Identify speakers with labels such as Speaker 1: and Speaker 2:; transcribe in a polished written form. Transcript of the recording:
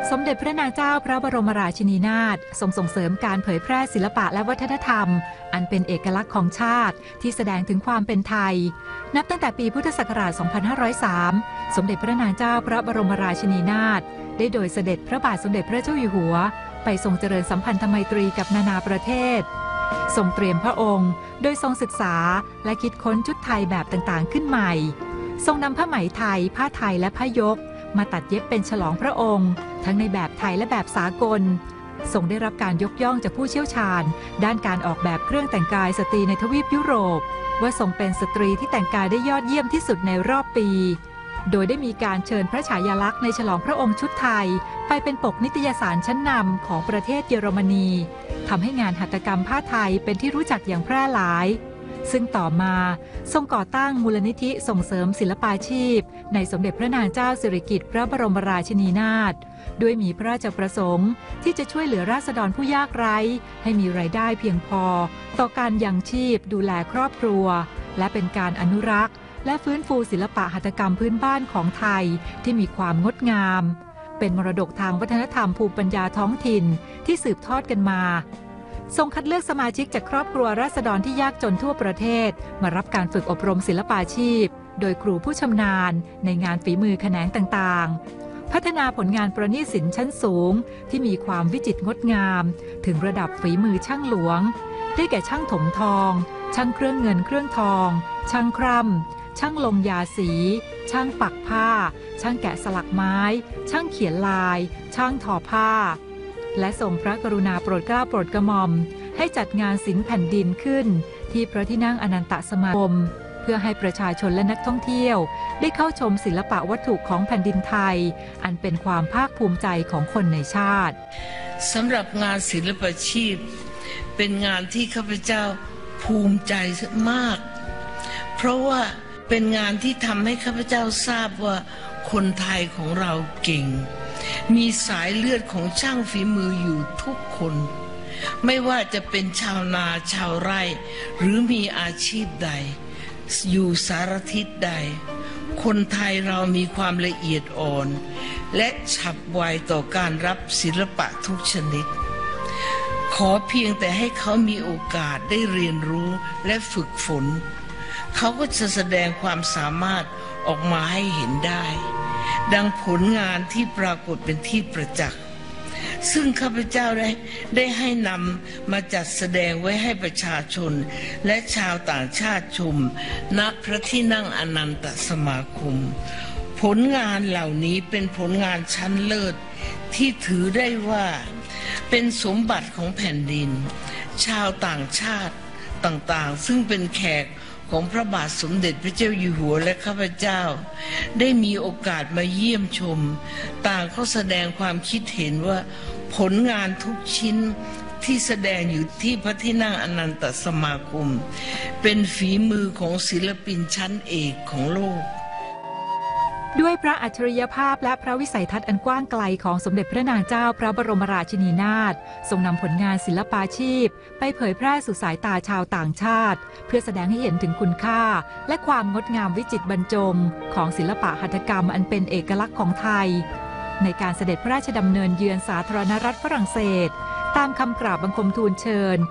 Speaker 1: สมเด็จพระนางเจ้าพระบรมราชินีนาถทรงส่งเสริมการเผยแพร่ศิลปะและวัฒนธรรมอันเป็นเอกลักษณ์ของชาติที่แสดงถึงความเป็นไทยนับตั้งแต่ปีพุทธศักราช 2503 สมเด็จพระนางเจ้าพระบรมราชินีนาถได้โดยเสด็จพระบาทสมเด็จพระเจ้าอยู่หัวไปทรงเจริญสัมพันธไมตรีกับนานาประเทศทรงเตรียมพระองค์โดยทรงศึกษาและคิดค้นชุดไทยแบบต่างๆขึ้นใหม่ทรงนำผ้าไหมไทยผ้าไทยและผ้ายกมาตัดเย็บเป็นฉลองพระองค์ทั้งในแบบไทยและแบบสากลทรงได้รับการยกย่องจากผู้เชี่ยวชาญด้านการออกแบบเครื่องแต่งกายสตรีในทวีปยุโรปว่าทรงเป็นสตรีที่แต่งกายได้ยอดเยี่ยมที่สุดในรอบปีโดยได้มีการเชิญพระฉายาลักษณ์ในฉลองพระองค์ชุดไทยไปเป็นปกนิตยสารชั้นนำของประเทศเยอรมนีทำให้งานหัตถกรรมผ้าไทยเป็นที่รู้จักอย่างแพร่หลายซึ่งต่อมาทรงก่อตั้งมูลนิธิส่งเสริมศิลปาชีพในสมเด็จพระนางเจ้าสิริกิติ์พระบรมราชินีนาถด้วยมีพระราชประสงค์ที่จะช่วยเหลือราษฎรผู้ยากไร้ให้มีรายได้เพียงพอต่อการยังชีพดูแลครอบครัวและเป็นการอนุรักษ์และฟื้นฟูศิลปะหัตถกรรมพื้นบ้านของไทยที่มีความงดงามเป็นมรดกทางวัฒนธรรมภูมิปัญญาท้องถิ่นที่สืบทอดกันมาทรงคัดเลือกสมาชิกจากครอบครัวราษฎรที่ยากจนทั่วประเทศมารับการฝึกอบรมศิลปาชีพโดยครูผู้ชำนาญในงานฝีมือแขนงต่างๆพัฒนาผลงานประณีตศิลป์ชั้นสูงที่มีความวิจิตรงดงามถึงระดับฝีมือช่างหลวงได้แก่ช่างถมทองช่างเครื่องเงินเครื่องทองช่างคร่ำช่างลงยาสีช่างปักผ้าช่างแกะสลักไม้ช่างเขียนลายช่างทอผ้าและทรงพระกรุณาโปรดเกล้าโปรดกระหม่อมให้จัดงานศิลป์แผ่นดินขึ้นที่พระที่นั่งอนันตสมาคมเพื่อให้ประชาชนและนักท่องเที่ยวได้เข้าชมศิลปะวัตถุของแผ่นดินไทยอันเป็นความภาคภูมิใจของคนในชาติ
Speaker 2: สำหรับงานศิลปาชีพเป็นงานที่ข้าพเจ้าภูมิใจมากเพราะว่าเป็นงานที่ทำให้ข้าพเจ้าทราบว่าคนไทยของเราเก่งมีสายเลือดของช่างฝีมืออยู่ทุกคนไม่ว่าจะเป็นชาวนาชาวไร่หรือมีอาชีพใดอยู่สารทิศใดคนไทยเรามีความละเอียดอ่อนและฉับไวต่อการรับศิลปะทุกชนิดขอเพียงแต่ให้เขามีโอกาสได้เรียนรู้และฝึกฝนเขาก็จะแสดงความสามารถออกมาให้เห็นได้ดังผลงานที่ปรากฏเป็นที่ประจักษ์ซึ่งข้าพเจ้าได้ให้นำมาจัดแสดงไว้ให้ประชาชนและชาวต่างชาติชมณพระที่นั่งอนันตสมาคมผลงานเหล่านี้เป็นผลงานชั้นเลิศที่ถือได้ว่าเป็นสมบัติของแผ่นดินชาวต่างชาติต่างๆซึ่งเป็นแขกของพระบาทสมเด็จพระเจ้าอยู่หัวและข้าพเจ้าได้มีโอกาสมาเยี่ยมชมต่างเขาแสดงความคิดเห็นว่าผลงานทุกชิ้นที่แสดงอยู่ที่พระที่นั่งอนันตสมาคมเป็นฝีมือของศิลปินชั้นเอกของโลก
Speaker 1: ด้วยพระอัจฉริยภาพและพระวิสัยทัศน์อันกว้างไกลของสมเด็จพระนางเจ้าพระบรมราชินีนาถทรงนำผลงานศิลปาชีพไปเผยแพร่สู่สายตาชาวต่างชาติเพื่อแสดงให้เห็นถึงคุณค่าและความงดงามวิจิตรบรรจงของศิลปะหัตถกรรมอันเป็นเอกลักษณ์ของไทยในการเสด็จพระราชดำเนินเยือนสาธารณรัฐฝรั่งเศสตามคำกราบบังคมทูลเชิญ